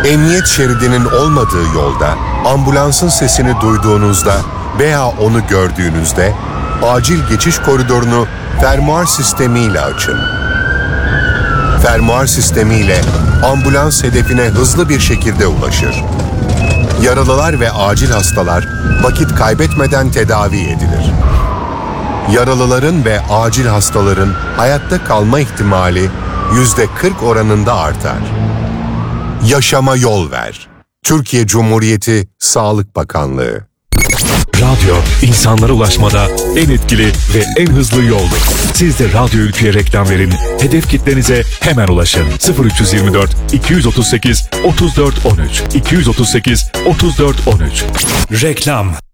Emniyet şeridinin olmadığı yolda ambulansın sesini duyduğunuzda veya onu gördüğünüzde acil geçiş koridorunu fermuar sistemiyle açın. Fermuar sistemiyle ambulans hedefine hızlı bir şekilde ulaşır. Yaralılar ve acil hastalar vakit kaybetmeden tedavi edilir. Yaralıların ve acil hastaların hayatta kalma ihtimali %40 oranında artar. Yaşama yol ver. Türkiye Cumhuriyeti Sağlık Bakanlığı. Radyo, insanlara ulaşmada en etkili ve en hızlı yoldur. Siz de Radyo Ülke'ye reklam verin, hedef kitlenize hemen ulaşın. 0324 238 34 13 238 34 13. Reklam.